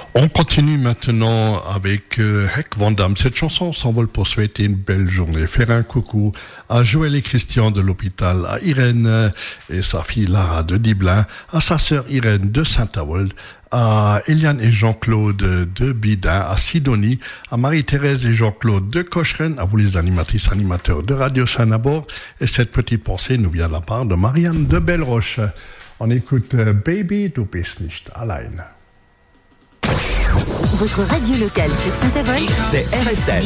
On continue maintenant avec Heck Van Damme. Cette chanson s'envole pour souhaiter une belle journée. Faire un coucou à Joël et Christian de l'hôpital, à Irène et sa fille Lara de Diblin, à sa sœur Irène de Saint-Avold, à Eliane et Jean-Claude de Bidin, à Sidonie, à Marie-Thérèse et Jean-Claude de Cocheren, à vous les animatrices, animateurs de Radio Saint-Nabord. Et cette petite pensée nous vient de la part de Marianne de Belleroche. On écoute Baby, du bist nicht allein. Votre radio locale sur Saint-Avold, c'est RSL.